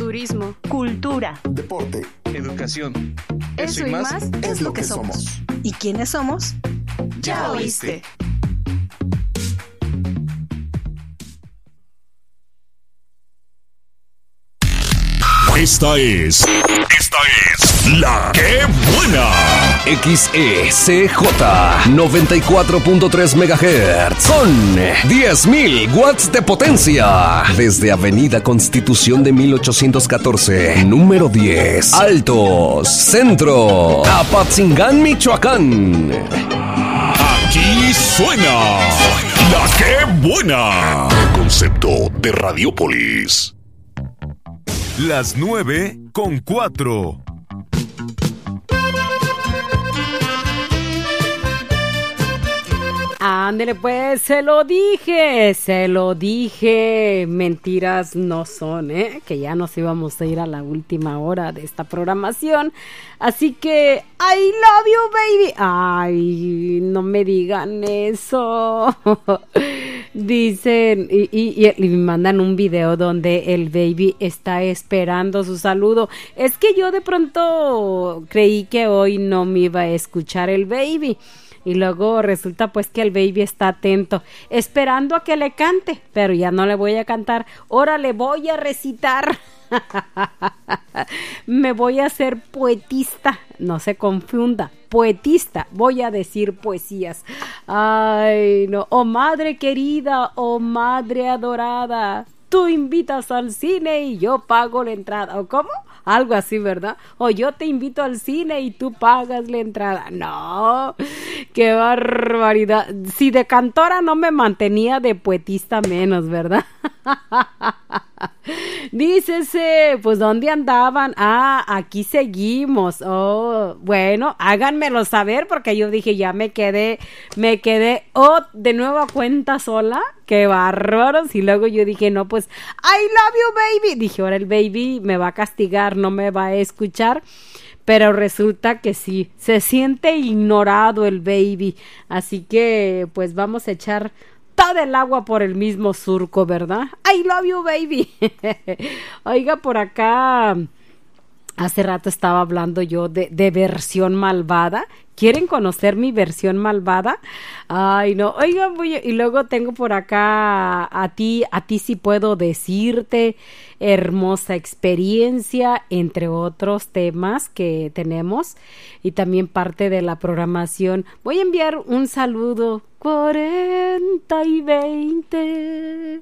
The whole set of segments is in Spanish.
turismo, cultura, deporte, educación. Eso y más es lo que somos. ¿Y quiénes somos? Ya oíste. Esta es La Que Buena. XECJ 94.3 MHz con 10.000 watts de potencia. Desde Avenida Constitución de 1814, número 10, Altos, Centro, Apatzingán, Michoacán. Aquí suena La Que Buena. Concepto de Radiopolis. Las 9:04. Ándele pues, se lo dije, mentiras no son, que ya nos íbamos a ir a la última hora de esta programación, así que, I love you baby, ay, no me digan eso, dicen, y me mandan un video donde el baby está esperando su saludo, es que yo de pronto creí que hoy no me iba a escuchar el baby, y luego resulta pues que el baby está atento, esperando a que le cante, pero ya no le voy a cantar, ahora le voy a recitar. Me voy a hacer poetista, no se confunda, poetista, voy a decir poesías. Ay, no, oh madre querida, oh madre adorada, tú invitas al cine y yo pago la entrada, ¿o cómo? Algo así, ¿verdad? O yo te invito al cine y tú pagas la entrada. No, qué barbaridad. Si de cantora no me mantenía, de poetista menos, ¿verdad? Dícese, pues ¿dónde andaban? Ah, aquí seguimos. Oh, bueno, háganmelo saber porque yo dije, ya me quedé, de nuevo a cuenta sola. Qué bárbaros. Y luego yo dije, no, pues, I love you, baby. Dije, ahora el baby me va a castigar, no me va a escuchar. Pero resulta que sí, se siente ignorado el baby. Así que, pues, vamos a echar todo el agua por el mismo surco, ¿verdad? I love you, baby. Oiga, por acá, hace rato estaba hablando yo de versión malvada. ¿Quieren conocer mi versión malvada? Ay, no. Oigan, y luego tengo por acá a ti sí puedo decirte, hermosa experiencia, entre otros temas que tenemos y también parte de la programación. Voy a enviar un saludo. 40 y 20.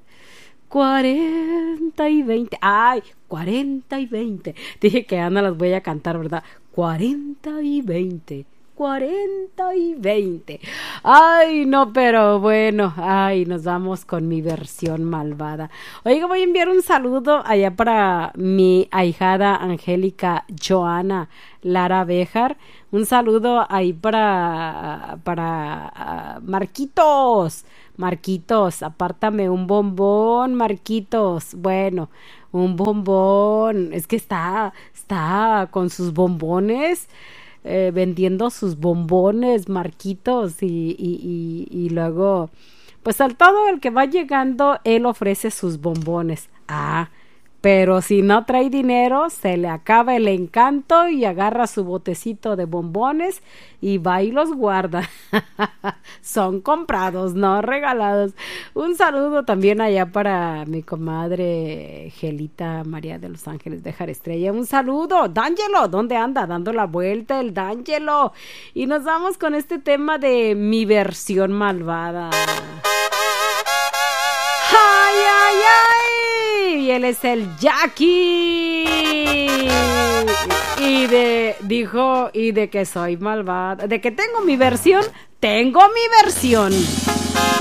40 y 20. Ay, 40 y 20. Dije que Ana las voy a cantar, ¿verdad? 40 y 20. 40 y 20. Ay, no, pero bueno, ay, nos vamos con mi versión malvada. Oiga, voy a enviar un saludo allá para mi ahijada Angélica Joana Lara Béjar. Un saludo ahí para Marquitos. Marquitos, apártame un bombón, Marquitos. Bueno, un bombón. Es que está con sus bombones. Vendiendo sus bombones, Marquitos, y luego, pues al todo el que va llegando, él ofrece sus bombones. Ah, pero si no trae dinero, se le acaba el encanto y agarra su botecito de bombones y va y los guarda. Son comprados, no regalados. Un saludo también allá para mi comadre Gelita María de Los Ángeles Béjar Estrella. Un saludo, D'Angelo, ¿dónde anda? Dando la vuelta el D'Angelo. Y nos vamos con este tema de mi versión malvada. ¡Ay, ay, ay! Y él es el Jackie. Y de que soy malvada, de que tengo mi versión, tengo mi versión.